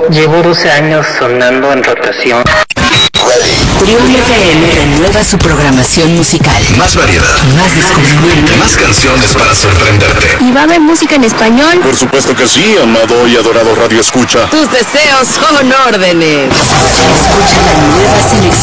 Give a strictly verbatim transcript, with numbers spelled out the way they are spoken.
llevo doce años sonando en rotación. Triunfo F M renueva su programación musical. Más variedad, más descubrimiento, más canciones para sorprenderte. ¿Y va a haber música en español? Por supuesto que sí, amado y adorado Radio Escucha. Tus deseos son órdenes. Escucha la nueva selección